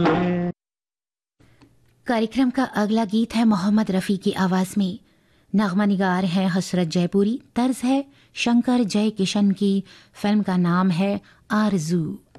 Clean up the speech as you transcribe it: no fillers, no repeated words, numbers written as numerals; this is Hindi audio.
कार्यक्रम का अगला गीत है मोहम्मद रफ़ी की आवाज़ में। नगमा निगार है हसरत जयपुरी, तर्ज है शंकर जय किशन की। फिल्म का नाम है आरज़ू।